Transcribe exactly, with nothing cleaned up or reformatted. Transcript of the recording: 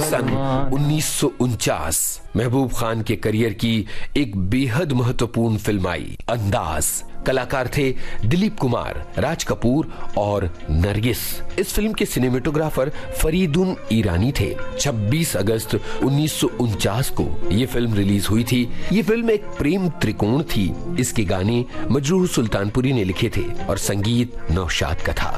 सन उन्नीस सौ उनचास महबूब खान के करियर की एक बेहद महत्वपूर्ण फिल्म आई, अंदाज। कलाकार थे दिलीप कुमार, राज कपूर और नरगिस। इस फिल्म के सिनेमेटोग्राफर फरीदुन ईरानी थे। छब्बीस अगस्त उन्नीस सौ उनचास को ये फिल्म रिलीज हुई थी। ये फिल्म एक प्रेम त्रिकोण थी। इसके गाने मजरूह सुल्तानपुरी ने लिखे थे और संगीत नौशाद का था।